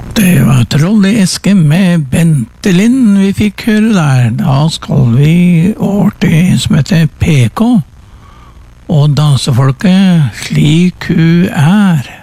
Det var Troll i eske med Bente Lind vi fikk høre der. Da skal vi over til en som heter PK, og dansefolket Slik hun er.